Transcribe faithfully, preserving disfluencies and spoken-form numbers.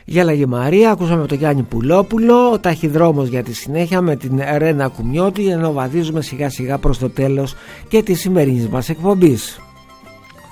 Γέλαγε Μαρία, ακούσαμε τον Γιάννη Πουλόπουλο, ο ταχυδρόμος για τη συνέχεια με την Ρένα Κουμιώτη, ενώ βαδίζουμε σιγά σιγά προς το τέλος και της σημερινής μας εκπομπής.